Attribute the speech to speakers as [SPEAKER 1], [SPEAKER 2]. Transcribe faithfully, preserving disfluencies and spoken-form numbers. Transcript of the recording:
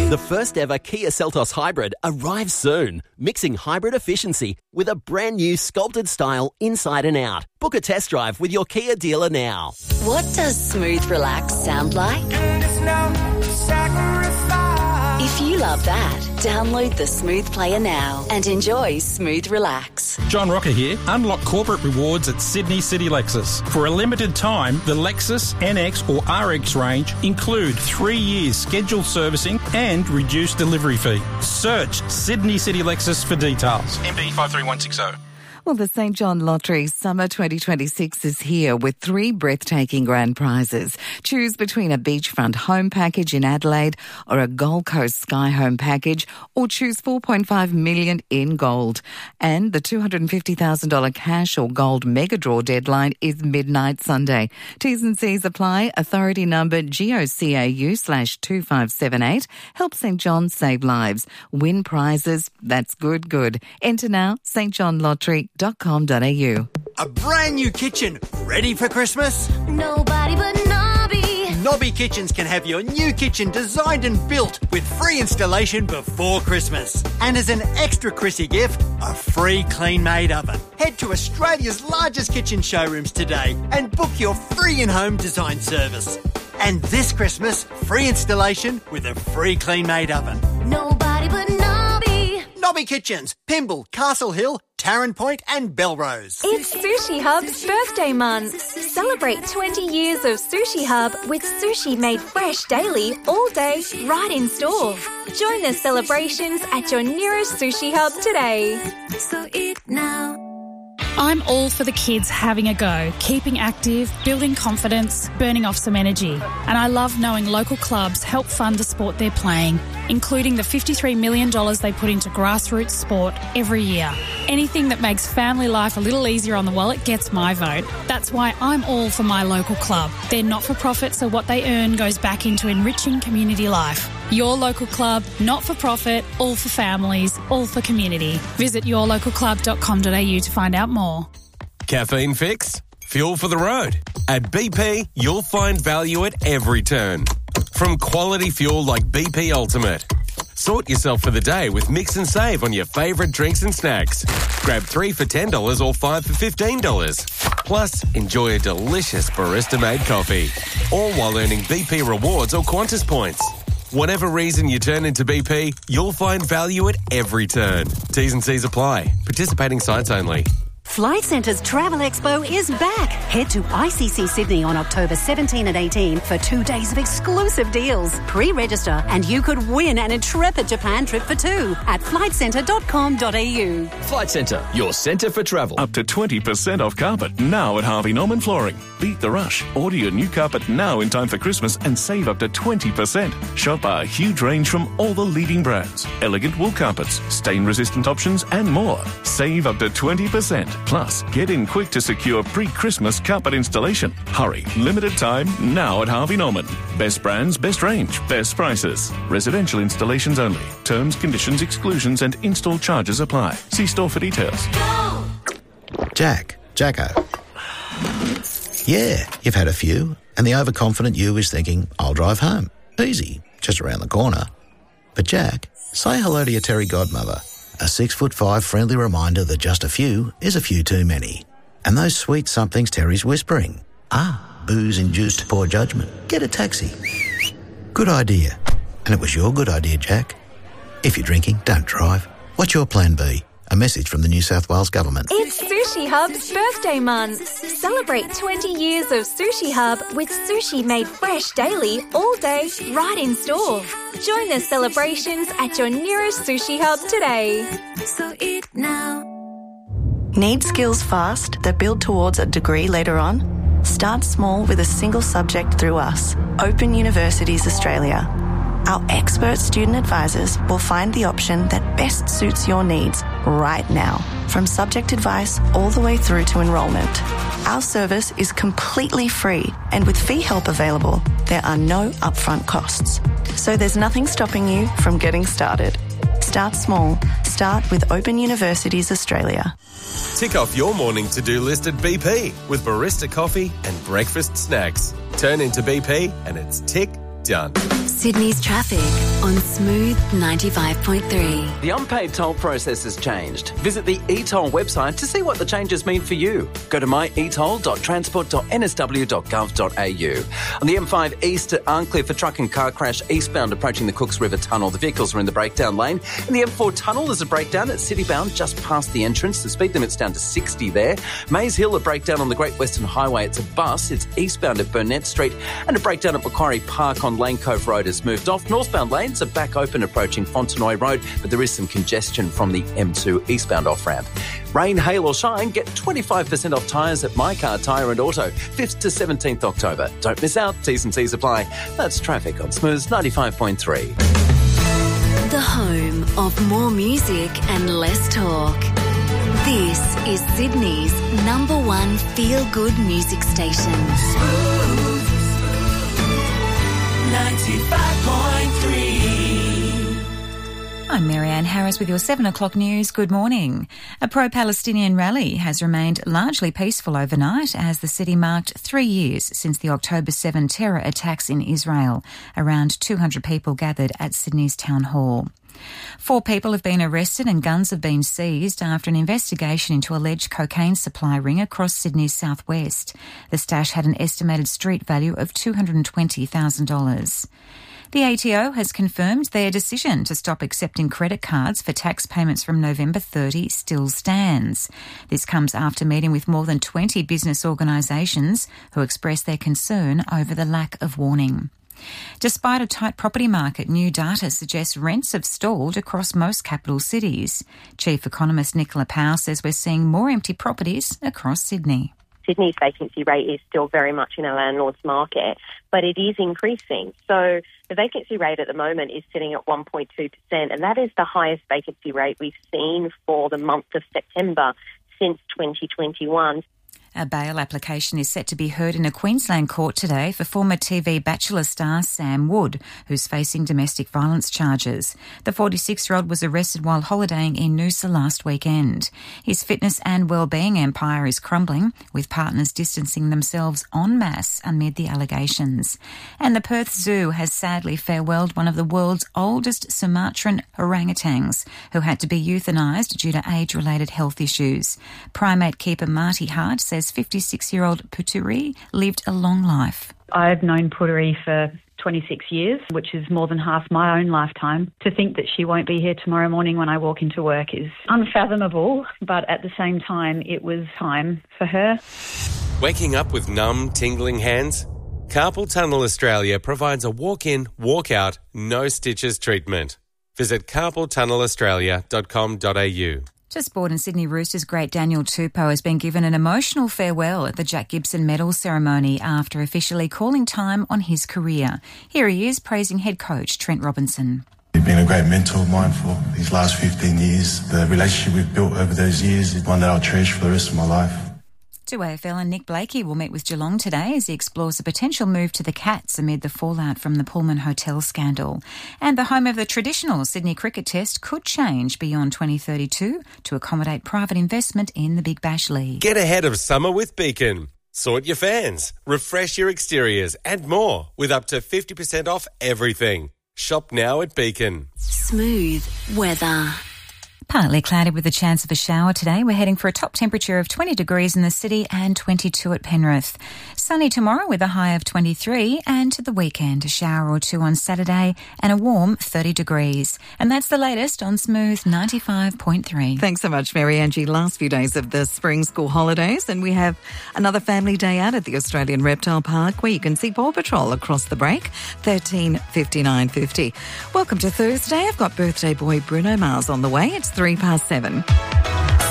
[SPEAKER 1] The first ever Kia Seltos Hybrid arrives soon, mixing hybrid efficiency with a brand new sculpted style inside and out. Book a test drive with your Kia dealer now.
[SPEAKER 2] What does smooth relax sound like? If you love that, download the Smooth Player now and enjoy Smooth Relax.
[SPEAKER 3] John Rocker here. Unlock corporate rewards at Sydney City Lexus. For a limited time, the Lexus N X or R X range include three years scheduled servicing and reduced delivery fee. Search Sydney City Lexus for details. M B five three one six zero.
[SPEAKER 4] Well, the Saint John Lottery Summer twenty twenty-six is here with three breathtaking grand prizes. Choose between a beachfront home package in Adelaide or a Gold Coast Sky Home package, or choose four point five million dollars in gold. And the two hundred fifty thousand dollars cash or gold mega draw deadline is midnight Sunday. T's and C's apply. Authority number G O C A U slash two five seven eight. Help Saint John save lives. Win prizes. That's good, good. Enter now, s t john lottery dot com dot a u.
[SPEAKER 5] A brand new kitchen, ready for Christmas?
[SPEAKER 6] Nobody but Nobby.
[SPEAKER 5] Nobby Kitchens can have your new kitchen designed and built with free installation before Christmas. And as an extra Chrissy gift, a free clean-made oven. Head to Australia's largest kitchen showrooms today and book your free in-home design service. And this Christmas, free installation with a free clean-made oven.
[SPEAKER 6] Nobody but Nobby.
[SPEAKER 5] Nobby Kitchens, Pymble, Castle Hill, Tarrant Point and Belrose.
[SPEAKER 7] It's Sushi Hub's birthday month. Celebrate twenty years of Sushi Hub with sushi made fresh daily, all day, right in store. Join the celebrations at your nearest Sushi Hub today.
[SPEAKER 6] So eat now.
[SPEAKER 8] I'm all for the kids having a go, keeping active, building confidence, burning off some energy. And I love knowing local clubs help fund the sport they're playing, including the fifty-three million dollars they put into grassroots sport every year. Anything that makes family life a little easier on the wallet gets my vote. That's why I'm all for my local club. They're not-for-profit, so what they earn goes back into enriching community life. Your local club, not-for-profit, all for families, all for community. Visit your local club dot com dot a u to find out more.
[SPEAKER 9] Caffeine fix? Fuel for the road. At B P, you'll find value at every turn. From quality fuel like B P Ultimate. Sort yourself for the day with Mix and Save on your favourite drinks and snacks. Grab three for ten dollars or five for fifteen dollars. Plus, enjoy a delicious barista-made coffee. All while earning B P rewards or Qantas points. Whatever reason you turn into B P, you'll find value at every turn. T's and C's apply. Participating sites only.
[SPEAKER 10] Flight Centre's Travel Expo is back. Head to I C C Sydney on October seventeenth and eighteenth for two days of exclusive deals. Pre-register and you could win an intrepid Japan trip for two at flight centre dot com dot a u.
[SPEAKER 11] Flight Centre, your centre for travel.
[SPEAKER 12] Up to twenty percent off carpet now at Harvey Norman Flooring. Beat the rush. Order your new carpet now in time for Christmas and save up to twenty percent. Shop our huge range from all the leading brands. Elegant wool carpets, stain-resistant options and more. Save up to twenty percent. Plus, get in quick to secure pre-Christmas carpet installation. Hurry, limited time, now at Harvey Norman. Best brands, best range, best prices. Residential installations only. Terms, conditions, exclusions and install charges apply. See store for details.
[SPEAKER 6] Go!
[SPEAKER 13] Jack, Jacko. Yeah, you've had a few, and the overconfident you is thinking, I'll drive home. Easy, just around the corner. But Jack, say hello to your Terry godmother. A six foot five friendly reminder that just a few is a few too many. And those sweet somethings Terry's whispering. Ah, booze-induced poor judgment. Get a taxi. Good idea. And it was your good idea, Jack. If you're drinking, don't drive. What's your plan B? A message from the New South Wales Government.
[SPEAKER 7] It's Sushi Hub's birthday month. Celebrate twenty years of Sushi Hub with sushi made fresh daily, all day, right in store. Join the celebrations at your nearest Sushi Hub today.
[SPEAKER 6] So eat now.
[SPEAKER 14] Need skills fast that build towards a degree later on? Start small with a single subject through us, Open Universities Australia. Our expert student advisors will find the option that best suits your needs right now, from subject advice all the way through to enrolment. Our service is completely free, and with fee help available, there are no upfront costs. So there's nothing stopping you from getting started. Start small. Start with Open Universities Australia.
[SPEAKER 9] Tick off your morning to-do list at B P with barista coffee and breakfast snacks. Turn into B P and it's tick done.
[SPEAKER 2] Sydney's traffic. on Smooth ninety-five point three.
[SPEAKER 11] The unpaid toll process has changed. Visit the e-toll website to see what the changes mean for you. Go to my e toll dot transport dot n s w dot gov dot a u. On the M five east at Arncliffe, a truck and car crash eastbound approaching the Cooks River Tunnel. The vehicles are in the breakdown lane. In the M four tunnel, there's a breakdown at Citybound just past the entrance. The speed limit's down to sixty there. Maze Hill, a breakdown on the Great Western Highway. It's a bus. It's eastbound at Burnett Street. And a breakdown at Macquarie Park on Lane Cove Road has moved off. Northbound lanes are back open approaching Fontenoy Road, but there is some congestion from the M two eastbound off-ramp. Rain, hail or shine, get twenty-five percent off tyres at My Car Tyre and Auto, fifth to seventeenth October. Don't miss out. T's and C's apply. That's traffic on Smooth ninety-five point three.
[SPEAKER 2] The home of more music and less talk. This is Sydney's number one feel-good music station.
[SPEAKER 6] Smooth ninety-five point three.
[SPEAKER 15] I'm Marianne Harris with your seven o'clock news. Good morning. A pro-Palestinian rally has remained largely peaceful overnight as the city marked three years since the October seventh terror attacks in Israel. Around two hundred people gathered at Sydney's Town Hall. Four people have been arrested and guns have been seized after an investigation into alleged cocaine supply ring across Sydney's southwest. The stash had an estimated street value of two hundred twenty thousand dollars. The A T O has confirmed their decision to stop accepting credit cards for tax payments from November thirtieth still stands. This comes after meeting with more than twenty business organisations who expressed their concern over the lack of warning. Despite a tight property market, new data suggests rents have stalled across most capital cities. Chief economist Nicola Powell says we're seeing more empty properties across Sydney.
[SPEAKER 16] Sydney's vacancy rate is still very much in a landlord's market, but it is increasing. So the vacancy rate at the moment is sitting at one point two percent, and that is the highest vacancy rate we've seen for the month of September since twenty twenty-one.
[SPEAKER 15] A bail application is set to be heard in a Queensland court today for former T V Bachelor star Sam Wood, who's facing domestic violence charges. The forty-six-year-old was arrested while holidaying in Noosa last weekend. His fitness and wellbeing empire is crumbling, with partners distancing themselves en masse amid the allegations. And the Perth Zoo has sadly farewelled one of the world's oldest Sumatran orangutans, who had to be euthanised due to age-related health issues. Primate keeper Marty Hart says fifty-six-year-old Puturi lived a long life.
[SPEAKER 17] I've known Puturi for twenty-six years, which is more than half my own lifetime. To think that she won't be here tomorrow morning when I walk into work is unfathomable, but at the same time, it was time for her.
[SPEAKER 9] Waking up with numb, tingling hands? Carpal Tunnel Australia provides a walk-in, walk-out, no stitches treatment. Visit carpal tunnel australia dot com dot a u.
[SPEAKER 15] To sport, and Sydney Roosters great Daniel Tupou has been given an emotional farewell at the Jack Gibson Medal ceremony after officially calling time on his career. Here he is praising head coach Trent Robinson.
[SPEAKER 18] He's been a great mentor of mine for these last fifteen years. The relationship we've built over those years is one that I'll cherish for the rest of my life.
[SPEAKER 15] To A F L, and Nick Blakey will meet with Geelong today as he explores a potential move to the Cats amid the fallout from the Pullman Hotel scandal. And the home of the traditional Sydney Cricket Test could change beyond twenty thirty-two to accommodate private investment in the Big Bash League.
[SPEAKER 9] Get ahead of summer with Beacon. Sort your fans, refresh your exteriors and more with up to fifty percent off everything. Shop now at Beacon.
[SPEAKER 2] Smooth weather.
[SPEAKER 15] Partly cloudy with a chance of a shower today. We're heading for a top temperature of twenty degrees in the city and twenty-two at Penrith. Sunny tomorrow with a high of twenty-three, and to the weekend a shower or two on Saturday and a warm thirty degrees. And that's the latest on Smooth ninety-five point three.
[SPEAKER 4] Thanks so much, Mary Angie. Last few days of the spring school holidays, and we have another family day out at the Australian Reptile Park where you can see Paw Patrol across the break, thirteen fifty-nine fifty. Welcome to Thursday. I've got birthday boy Bruno Mars on the way. It's three past seven.